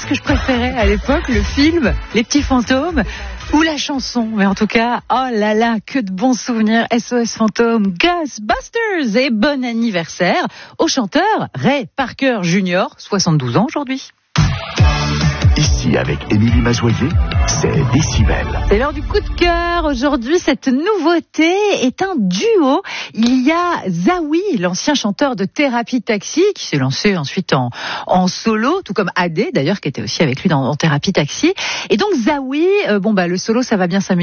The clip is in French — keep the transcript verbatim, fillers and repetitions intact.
ce que je préférais à l'époque, le film, Les Petits Fantômes ou la chanson. Mais en tout cas, oh là là, que de bons souvenirs. S O S Fantômes, Ghostbusters et bon anniversaire au chanteur Ray Parker Junior, soixante-douze ans aujourd'hui. Ici, avec Émilie Mazoyer, c'est Décibel. C'est l'heure du coup de cœur. Aujourd'hui, cette nouveauté est un duo. Il y a Zawi, l'ancien chanteur de Thérapie Taxi, qui s'est lancé ensuite en, en solo, tout comme Adé, d'ailleurs, qui était aussi avec lui dans, dans Thérapie Taxi. Et donc, Zawi, euh, bon, bah, le solo, ça va bien s'amuser.